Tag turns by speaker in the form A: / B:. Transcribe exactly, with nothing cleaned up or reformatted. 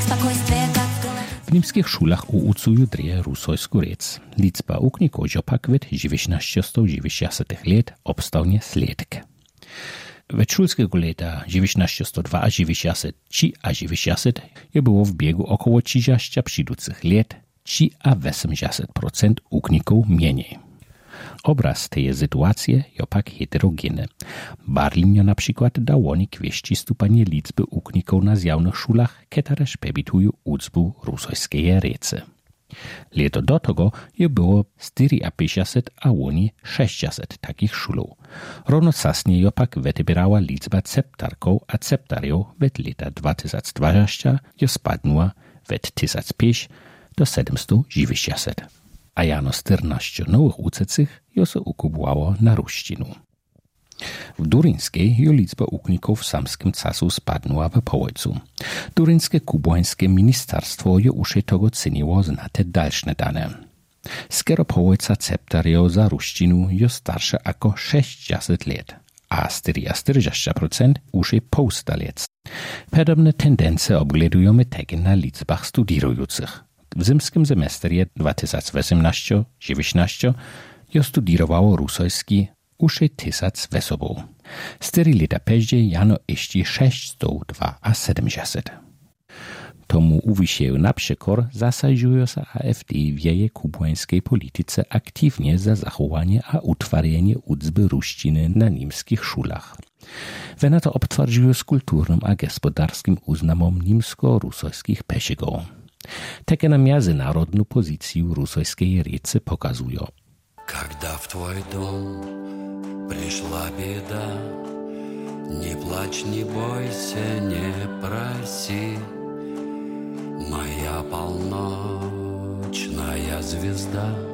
A: W niemskich szulach uucuju dreje rusojsku rec. Liczba ukników pak w dziewiętnaście dziewięćdziesiątych lat obstawnie sledek. W szulskiego lata dziewiętnaście dwa a dziewięćdziesiąt trzy a dziewięćdziesiąt je było w biegu około trzydziestu przydących lat trzy a osiemdziesiąt procent ukników mniej. Obraz tej sytuacji je pak heterogeny. Berlinio na przykład dałoni kwieści stupanie liczby ukników na zjawnych szulach, które przebitują uczbu rusojskiej rece. Leto do tego je było czterydziesiąt a oni sześćdziesiąt takich szulów. Równocześnie je pak wytybierała liczba ceptarków a ceptariów w lata dwa tysiące dwadzieścia je spadła w tysiąc pięćset do siedemset dziewięćdziesiąt. A jano czternaście nowych ucecych jo se ukubłało na ruszcinu. W Duryńskiej jo liczba ukników w samskim czasu spadła w połojcu. Duryńskie kubłańskie ministerstwo jo usze tego ceniło znate dalsze dane. Skoro połojca ceptario za ruszcinu jo starsze jako sześćdziesiąt lat, a czterdzieści procent usze półsta lat. Podobne tendencje obgledujemy także na liczbach studirujących. W zimskim semestrze dwa tysiące osiemnaście dziewiętnaście jo studiowało rusojski usze tysiąc osobów. Cztery lata później jano jeszcze sześćset dwa a siedemdziesiąt. Tomu uwisieju na przekor zasadziuje się A F D w jej kubłańskiej polityce aktywnie za zachowanie a utworzenie uczby ruszciny na niemskich szulach. Wena to obtwardziuje z kulturnym a gospodarskim uznamom niemsko-rusojskich pesigów. Takie na międzynarodną pozycję rusojskiej rece pokazują.
B: Когда в твой дом пришла беда, не плачь, не бойся, не проси. Моя полночная звезда